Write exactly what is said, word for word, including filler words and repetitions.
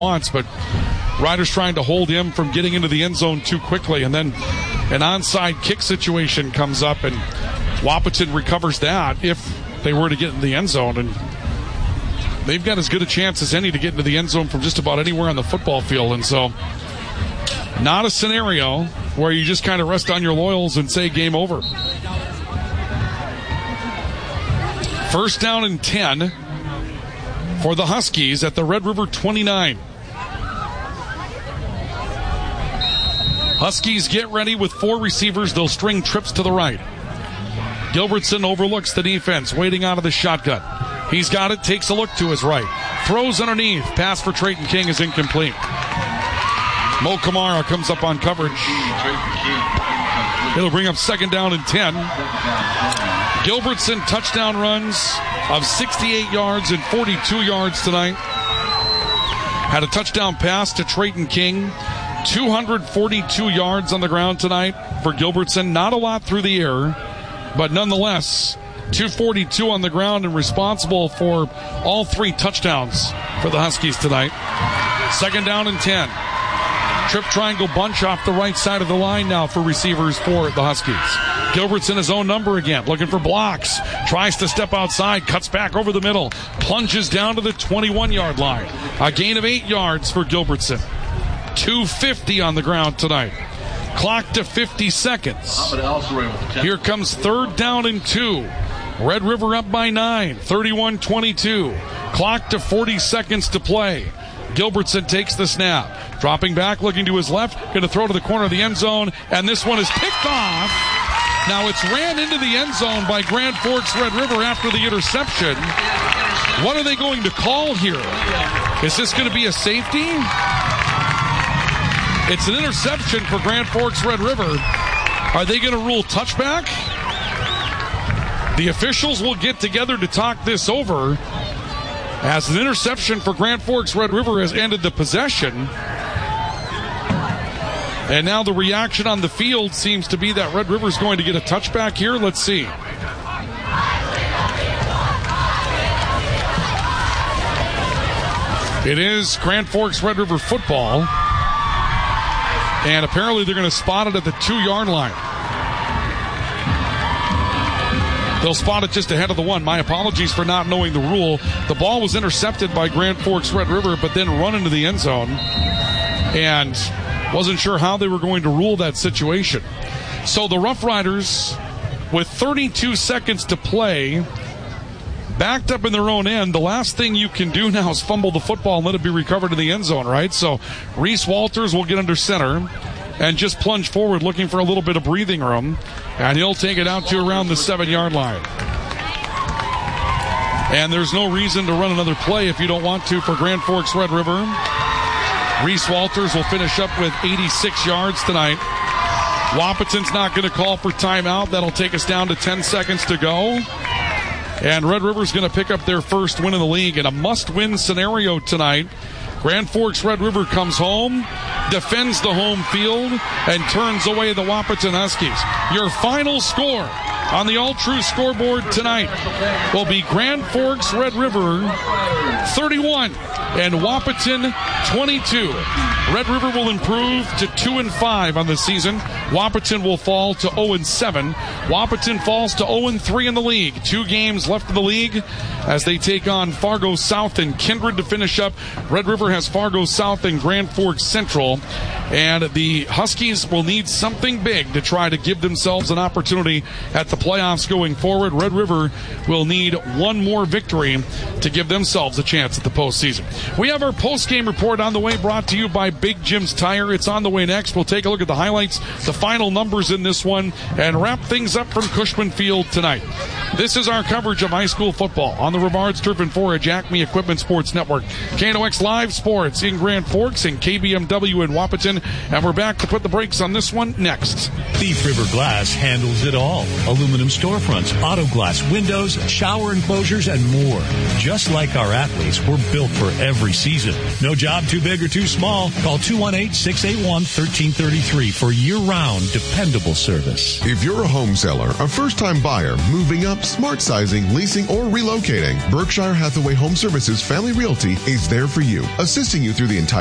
wants, but Riders trying to hold him from getting into the end zone too quickly. And then an onside kick situation comes up, and Wahpeton recovers that if they were to get in the end zone. And they've got as good a chance as any to get into the end zone from just about anywhere on the football field. And so not a scenario where you just kind of rest on your laurels and say game over. First down and ten for the Huskies at the Red River twenty-nine. Huskies get ready with four receivers. They'll string trips to the right. Gilbertson overlooks the defense, waiting out of the shotgun. He's got it, takes a look to his right. Throws underneath. Pass for Trayton King is incomplete. Mo Kamara comes up on coverage. It'll bring up second down and ten. Gilbertson touchdown runs of sixty-eight yards and forty-two yards tonight. Had a touchdown pass to Trayton King. two hundred forty-two yards on the ground tonight for Gilbertson. Not a lot through the air, but nonetheless, two forty-two on the ground and responsible for all three touchdowns for the Huskies tonight. Second down and ten. Trip triangle bunch off the right side of the line now for receivers for the Huskies. Gilbertson his own number again, looking for blocks. Tries to step outside, cuts back over the middle, plunges down to the twenty-one-yard line. A gain of eight yards for Gilbertson. two fifty on the ground tonight. Clock to fifty seconds. Here comes third down and two. Red River up by nine, thirty-one twenty-two. Clock to forty seconds to play. Gilbertson takes the snap. Dropping back, looking to his left. Going to throw to the corner of the end zone. And this one is picked off. Now it's ran into the end zone by Grand Forks Red River after the interception. What are they going to call here? Is this going to be a safety? It's an interception for Grand Forks Red River. Are they going to rule touchback? The officials will get together to talk this over, as an interception for Grand Forks Red River has ended the possession. And now the reaction on the field seems to be that Red River's going to get a touchback here. Let's see. It is Grand Forks Red River football. And apparently they're going to spot it at the two-yard line. They'll spot it just ahead of the one. My apologies for not knowing the rule. The ball was intercepted by Grand Forks Red River, but then run into the end zone. And wasn't sure how they were going to rule that situation. So the Rough Riders, with thirty-two seconds to play, backed up in their own end. The last thing you can do now is fumble the football and let it be recovered in the end zone, right? So Reese Walters will get under center and just plunge forward looking for a little bit of breathing room. And he'll take it out to around the seven-yard line. And there's no reason to run another play if you don't want to for Grand Forks Red River. Reese Walters will finish up with eighty-six yards tonight. Wahpeton's not going to call for timeout. That'll take us down to ten seconds to go. And Red River's going to pick up their first win in the league in a must-win scenario tonight. Grand Forks Red River comes home, defends the home field, and turns away the Wahpeton Huskies. Your final score on the All True scoreboard tonight will be Grand Forks Red River thirty-one and Wahpeton twenty-two. Red River will improve to two and five on the season. Wahpeton will fall to oh and seven. Wahpeton falls to oh and three in the league. Two games left in the league as they take on Fargo South and Kindred to finish up. Red River has Fargo South and Grand Forks Central. And the Huskies will need something big to try to give themselves an opportunity at the playoffs going forward. Red River will need one more victory to give themselves a chance at the postseason. We have our post-game report on the way, brought to you by Big Jim's Tire. It's on the way next. We'll take a look at the highlights, the final numbers in this one, and wrap things up from Cushman Field tonight. This is our coverage of high school football on the Rivards Turf and Forage Acme Equipment Sports Network. K N O X Live Sports in Grand Forks and K B M W in Wahpeton. And we're back to put the brakes on this one next. Thief River Glass handles it all. Aluminum storefronts, auto glass, windows, shower enclosures, and more. Just like our athletes, we're built for every season. No job job too big or too small? Call two one eight, six eight one, one three three three for year-round, dependable service. If you're a home seller, a first-time buyer, moving up, smart sizing, leasing, or relocating, Berkshire Hathaway Home Services Family Realty is there for you, assisting you through the entire